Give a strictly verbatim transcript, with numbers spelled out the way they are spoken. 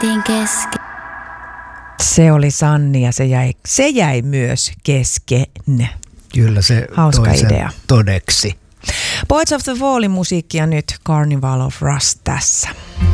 jäätiin kesken. Se oli Sanni ja se jäi, se jäi myös kesken. Kyllä se hauska toi sen idea. Todeksi. Poets of the Fallin musiikkia nyt Carnival of Rust tässä.